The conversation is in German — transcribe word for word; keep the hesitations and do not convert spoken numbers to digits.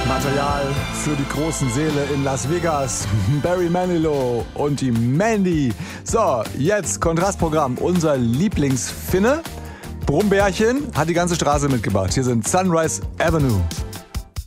Material für die großen Seele in Las Vegas. Barry Manilow und die Mandy. So, jetzt Kontrastprogramm. Unser Lieblingsfinne, Brummbärchen, hat die ganze Straße mitgebracht. Hier sind Sunrise Avenue.